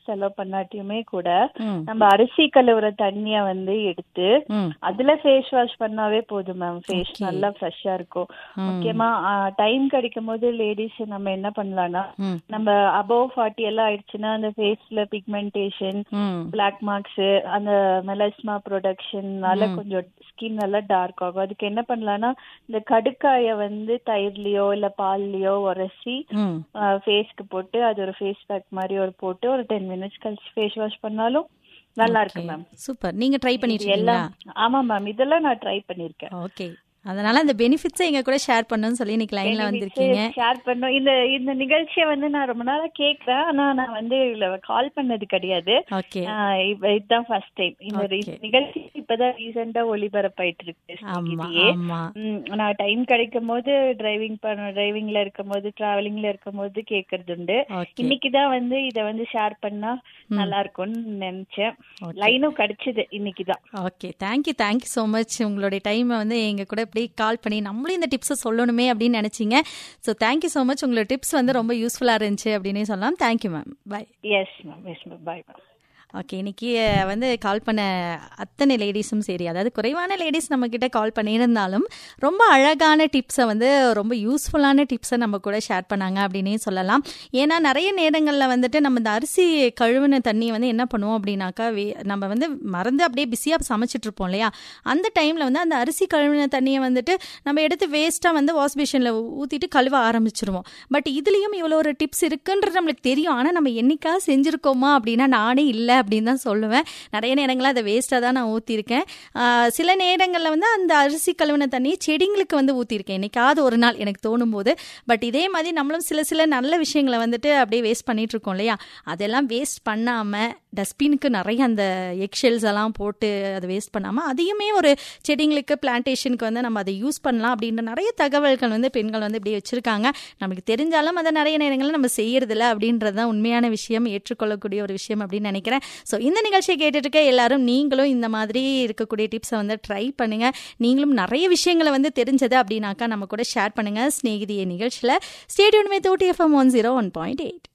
செலவு பண்ணாட்டியுமே கூட நம்ம அரிசி கழுவுற தண்ணிய வந்து எடுத்து அதுல ஃபேஸ் வாஷ் பண்ணாவே போதும் மேம். ஃபேஸ் நல்லா ஃப்ரெஷ்ஷா இருக்கும். முக்கியமா டைம் கிடைக்கும் போது லேடிஸ் நம்ம என்ன பண்ணலாம்னா, நம்ம அபவ் 40 எல்லாம் ஆயிடுச்சுன்னா அந்த ஃபேஸ்ல பிக்மெண்டேஷன், பிளாக் மார்க்ஸ், அந்த மெலஸ்மா ப்ரொடக்ஷன்னால கொஞ்சம் ஸ்கின் நல்லா டார்க் ஆகும். அதுக்கு என்ன பண்ணலாம்னா, இந்த கடுக்காய வந்து தயிர்லயோ இல்ல பால்லயோ உரசி ஃபேஸ்க்கு போட்டு அது ஒரு ஃபேஸ் பேக் மாதிரி ஒரு போட்டு ஒரு 10 மினிட்ஸ் கழிச்சு ஃபேஸ் வாஷ் பண்ணாலும் நல்லா இருக்கு மேம். சூப்பர். நீங்க ட்ரை பண்ணிட்டீங்களா? ஆமா மேம், இதெல்லாம் நான் ட்ரை பண்ணிருக்கேன். ஓகே, அதனால அந்த பெனிஃபிட்ஸ் எங்க கூட ஷேர் பண்ணணும்னு சொல்லி இன்னைக்கு லைன்ல வந்திருக்கீங்க. ஷேர் பண்ணோம். இந்த நிகழ்ச்சியை வந்து நான் ரொம்ப நாளா கேக்குறேன், ஆனா நான் வந்து கால் பண்ணது கிடையாது. ஓகே, இதுதான் ஃபர்ஸ்ட் டைம். இந்த நிகழ்ச்சி இப்பதான் ரீசெண்டா ஒளிபரப்பாயிட்டு இருக்கு. நான் டைம் கிடைக்கும் போது டிரைவிங்ல இருக்கும் போது டிராவலிங்ல இருக்கும் போது கேக்குறது உண்டு. இன்னைக்குதான் வந்து இத வந்து ஷேர் பண்ணா நல்லா இருக்கும்னு நினைச்சேன். லைனும் கிடைச்சது இன்னைக்குதான். Okay, thank you so much. உங்களுடைய டைம் வந்து எங்க கூட இப்படி கால் பண்ணி நம்மளும் இந்த டிப்ஸை சொல்லணுமே அப்படின்னு நினைச்சீங்க. So thank you so much. உங்களோட டிப்ஸ் வந்து ரொம்ப யூஸ்ஃபுல்லாக இருந்துச்சு அப்படின்னே சொல்லலாம். Thank you ma'am. பாய். Yes ma'am, bye ma'am. Okay, இன்னைக்கு வந்து கால் பண்ண அத்தனை லேடிஸும் சரி, அதாவது குறைவான லேடிஸ் நம்ம கிட்ட கால் பண்ணியிருந்தாலும் ரொம்ப அழகான டிப்ஸை வந்து ரொம்ப யூஸ்ஃபுல்லான டிப்ஸை நம்ம கூட ஷேர் பண்ணாங்க அப்படின்னே சொல்லலாம். ஏன்னா நிறைய நேரங்களில் வந்துட்டு நம்ம இந்த அரிசி கழுவின தண்ணியை வந்து என்ன பண்ணுவோம் அப்படின்னாக்கா, நம்ம வந்து மறந்து அப்படியே பிஸியாக சமைச்சிட்டு இருப்போம் இல்லையா, அந்த டைமில் வந்து அந்த அரிசி கழுவின தண்ணியை வந்துட்டு நம்ம எடுத்து வேஸ்ட்டாக வந்து வாஷ் பேஷனில் ஊற்றிட்டு கழுவ ஆரம்பிச்சிருவோம். பட் இதுலேயும் இவ்வளோ ஒரு டிப்ஸ் இருக்குன்றது நம்மளுக்கு தெரியும். ஆனால் நம்ம என்னைக்கா செஞ்சுருக்கோமா அப்படின்னா நானே இல்லை அப்படின்னு தான் சொல்லுவேன். நிறைய நேரங்களில் அதை வேஸ்ட்டாக தான் நான் ஊற்றிருக்கேன். சில நேரங்களில் வந்து அந்த அரிசி கழுவின தண்ணியை செடிங்களுக்கு வந்து ஊற்றிருக்கேன் என்னைக்காவது ஒரு நாள் எனக்கு தோணும் போது. பட் இதே மாதிரி நம்மளும் சில நல்ல விஷயங்களை வந்துட்டு அப்படியே வேஸ்ட் பண்ணிட்டு இருக்கோம் இல்லையா, அதெல்லாம் வேஸ்ட் பண்ணாமல் டஸ்ட்பினுக்கு நிறைய அந்த எக்ஷெல்ஸ் எல்லாம் போட்டு அதை வேஸ்ட் பண்ணாமல் அதையுமே ஒரு செடிங்களுக்கு பிளான்டேஷனுக்கு வந்து நம்ம அதை யூஸ் பண்ணலாம் அப்படின்ற நிறைய தகவல்கள் வந்து பெண்கள் வந்து இப்படி வச்சுருக்காங்க. நமக்கு தெரிஞ்சாலும் அதை நிறைய நேரங்களில் நம்ம செய்யறதில்ல அப்படின்றது தான் உண்மையான விஷயம், ஏற்றுக்கொள்ளக்கூடிய ஒரு விஷயம் அப்படின்னு நினைக்கிறேன். ஸோ இந்த நிகழ்ச்சியை கேட்டுட்டு இருக்க எல்லாரும் நீங்களும் இந்த மாதிரி இருக்கக்கூடிய டிப்ஸை வந்து ட்ரை பண்ணுங்க. நீங்களும் நிறைய விஷயங்களை வந்து தெரிஞ்சது அப்படின்னாக்கா நம்ம கூட ஷேர் பண்ணுங்க. ஸ்நேகிதிய நிகழ்ச்சியில் ஸ்டே டியூன் வித் OTFM 101.8.